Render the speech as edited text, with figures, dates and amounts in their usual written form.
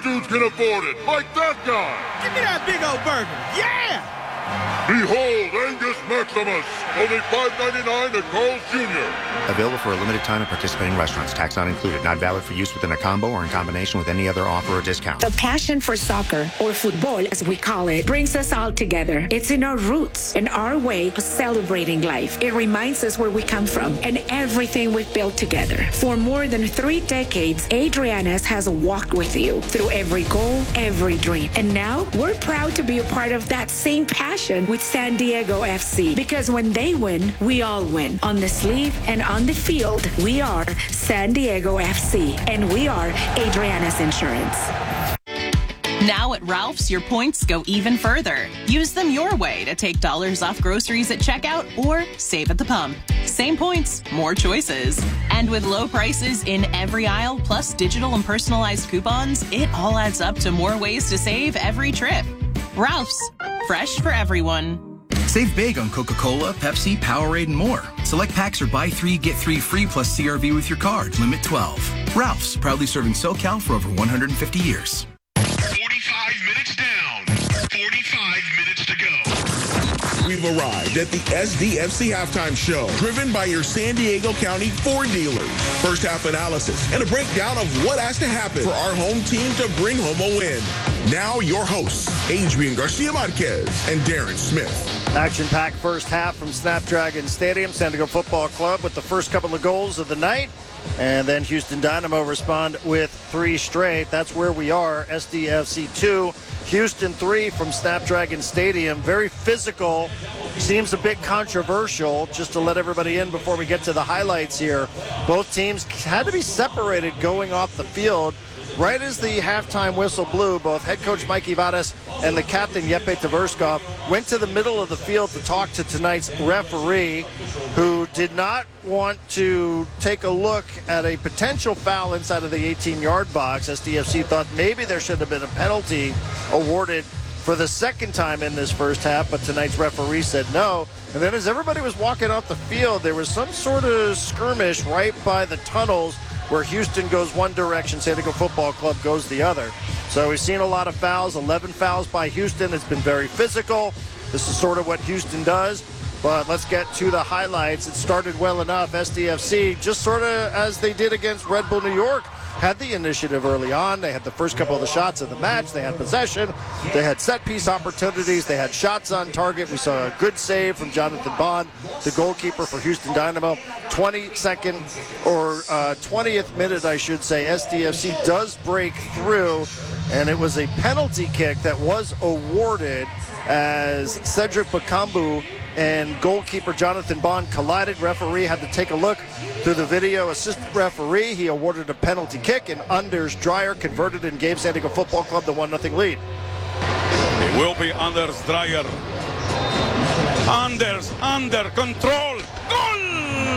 dudes can afford it, like that guy. Give me that big old burger. Yeah! Behold, Angus Maximus, only $5.99 at Carl's Jr. Available for a limited time at participating restaurants. Tax not included. Not valid for use within a combo or in combination with any other offer or discount. The passion for soccer, or football as we call it, brings us all together. It's in our roots and our way of celebrating life. It reminds us where we come from and everything we've built together. For more than 3 decades, Adriana's has walked with you through every goal, every dream. And now we're proud to be a part of that same passion with San Diego FC, because when they win, we all win. On the sleeve and on the field, we are San Diego FC, and we are Adriana's Insurance. Now at Ralph's, your points go even further. Use them your way to take dollars off groceries at checkout or save at the pump. Same points, more choices. And with low prices in every aisle, plus digital and personalized coupons, it all adds up to more ways to save every trip. Ralph's, fresh for everyone. Save big on Coca-Cola, Pepsi, Powerade, and more. Select packs or buy 3, get 3 free plus CRV with your card. Limit 12. Ralph's, proudly serving SoCal for over 150 years. 45 minutes down, 45 minutes to go. We've arrived at the SDFC Halftime Show, driven by your San Diego County Ford dealers. First half analysis and a breakdown of what has to happen for our home team to bring home a win. Now your hosts, Adrian Garcia Marquez and Darren Smith. Action-packed first half from Snapdragon Stadium. San Diego Football Club with the first couple of goals of the night. And then Houston Dynamo respond with 3 straight. That's where we are. SDFC 2, Houston 3 from Snapdragon Stadium. Very physical. Seems a bit controversial. Just to let everybody in before we get to the highlights here. Both teams had to be separated going off the field. Right as the halftime whistle blew, both head coach Mike Ivades and the captain Yeppe Tverskov went to the middle of the field to talk to tonight's referee, who did not want to take a look at a potential foul inside of the 18-yard box. SDFC thought maybe there should have been a penalty awarded for the second time in this first half, but tonight's referee said no. And then as everybody was walking off the field, there was some sort of skirmish right by the tunnels where Houston goes one direction, San Diego Football Club goes the other. So we've seen a lot of fouls, 11 fouls by Houston. It's been very physical. This is sort of what Houston does. But let's get to the highlights. It started well enough. SDFC, just sort of as they did against Red Bull New York, had the initiative early on. They had the first couple of the shots of the match. They had possession. They had set-piece opportunities. They had shots on target. We saw a good save from Jonathan Bond, the goalkeeper for Houston Dynamo. 22nd or 20th minute, I should say, SDFC does break through, and it was a penalty kick that was awarded as Cedric Bakambu and goalkeeper Jonathan Bond collided. Referee had to take a look through the video. Assistant referee, he awarded a penalty kick, and Anders Dreyer converted and gave San Diego Football Club the 1-0 lead. It will be Anders Dreyer. Anders under control.